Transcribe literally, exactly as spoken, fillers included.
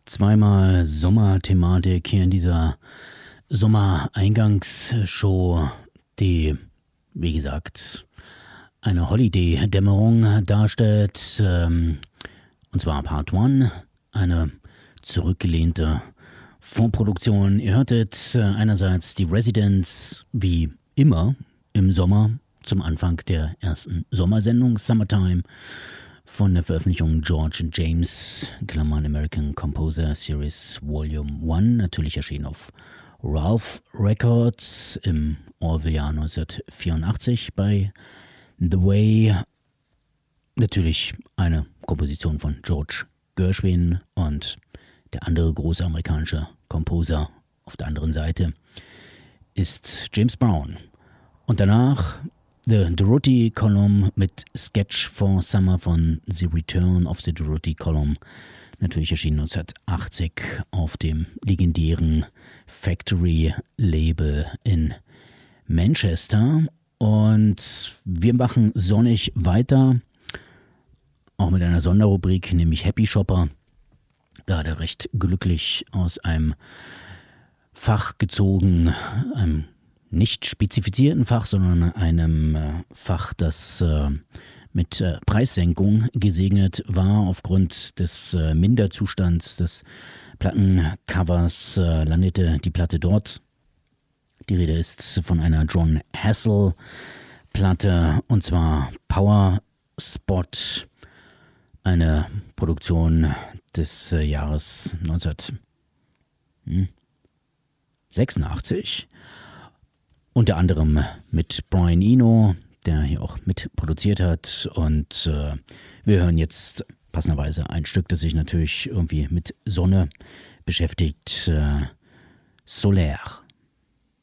Zweimal Sommerthematik hier in dieser Sommereingangsshow, die, wie gesagt, eine Holiday-Dämmerung darstellt. Ähm, und zwar Part eins, eine zurückgelehnte Vorproduktion. Ihr hörtet äh, einerseits die Residents, wie immer im Sommer, zum Anfang der ersten Sommersendung Summertime, von der Veröffentlichung George and James, Klammern American Composer Series Volume eins, natürlich erschienen auf Ralph Records im Orwell-Jahr neunzehnhundertvierundachtzig bei The Way. Natürlich eine Komposition von George Gershwin, und der andere große amerikanische Komposer auf der anderen Seite ist James Brown. Und danach The Dorothy Column mit Sketch for Summer von The Return of the Dorothy Column, natürlich erschienen neunzehnhundertachtzig auf dem legendären Factory-Label in Manchester. Und wir machen sonnig weiter, auch mit einer Sonderrubrik, nämlich Happy Shopper. Gerade recht glücklich aus einem Fach gezogen, einem nicht spezifizierten Fach, sondern einem äh, Fach, das äh, mit äh, Preissenkung gesegnet war. Aufgrund des äh, Minderzustands des Plattencovers äh, landete die Platte dort. Die Rede ist von einer John Hassell Platte, und zwar Power Spot, eine Produktion des äh, Jahres neunzehnhundertsechsundachtzig. Unter anderem mit Brian Eno, der hier auch mitproduziert hat. Und äh, wir hören jetzt passenderweise ein Stück, das sich natürlich irgendwie mit Sonne beschäftigt. Äh, Solaire.